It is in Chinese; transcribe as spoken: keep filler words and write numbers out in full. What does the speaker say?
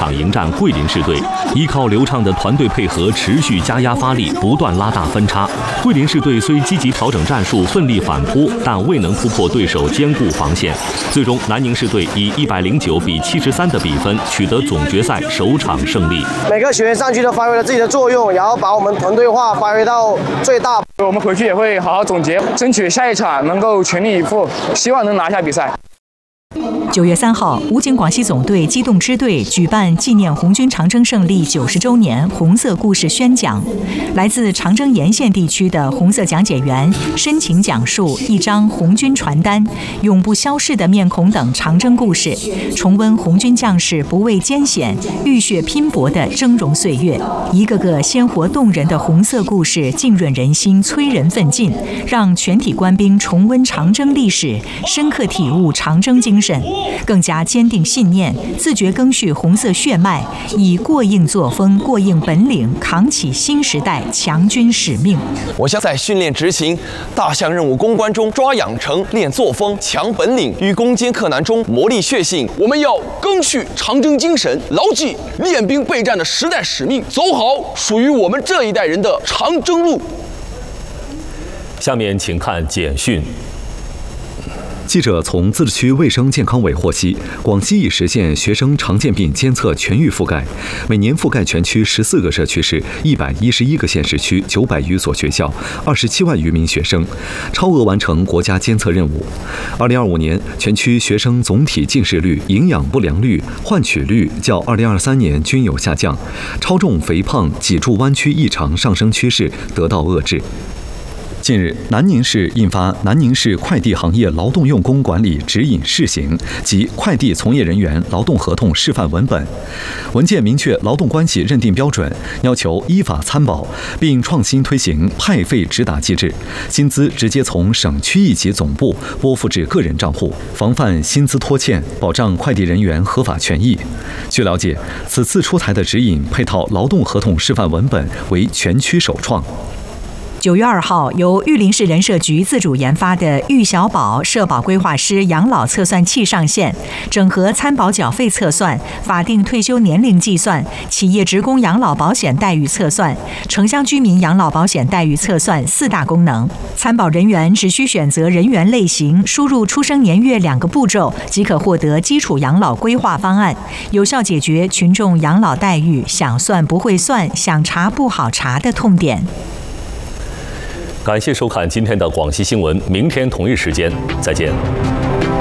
场迎战桂林市队，依靠流畅的团队配合，持续加压发力，不断拉大分差。桂林市队虽积极调整战术，奋力反扑，但未能突破对手坚固防线。最终，南宁市队以一百零九比七十三的比分取得总决赛首场胜利。 每个学员上去都发挥了自己的作用，然后把我们团队化发挥到最大。 我们回去也会好好总结，争取下一场能够全力以赴，希望能拿下比赛。 九月三号，武警广西总队机动支队举办纪念红军长征胜利九十周年红色故事宣讲。来自长征沿线地区的红色讲解员深情讲述一张红军传单、永不消逝的面孔等长征故事，重温红军将士不畏艰险、浴血拼搏的峥嵘岁月。一个个鲜活动人的红色故事浸润人心，催人奋进，让全体官兵重温长征历史，深刻体悟长征精神。更加坚定信念，自觉赓续红色血脉，以过硬作风、过硬本领，扛起新时代强军使命。 我将在训练执行大项任务攻关中抓养成、练作风、强本领，于攻坚克难中磨砺血性。我们要赓续长征精神，牢记练兵备战的时代使命，走好属于我们这一代人的长征路。 下面请看简讯。 记者从自治区卫生健康委获悉，广西已实现学生常见病监测全域覆盖，每年覆盖全区十四个社区市、一百一十一个县市区、九百余所学校、二十七万余名学生，超额完成国家监测任务。二零二五年，全区学生总体近视率、营养不良率、换取率较二零二三年均有下降，超重、肥胖、脊柱弯曲异常上升趋势得到遏制。近日，南宁市印发《南宁市快递行业劳动用工管理指引试行》及快递从业人员劳动合同示范文本。文件明确劳动关系认定标准，要求依法参保，并创新推行派费直达机制，薪资直接从省区一级总部拨付至个人账户，防范薪资拖欠，保障快递人员合法权益。据了解，此次出台的指引配套劳动合同示范文本为全区首创。 九月二号，由玉林市人社局自主研发的玉小宝社保规划师养老测算器上线，整合参保缴费测算、法定退休年龄计算、企业职工养老保险待遇测算、城乡居民养老保险待遇测算四大功能。参保人员只需选择人员类型，输入出生年月两个步骤，即可获得基础养老规划方案，有效解决群众养老待遇想算不会算、想查不好查的痛点。 感谢收看今天的广西新闻，明天同一时间再见。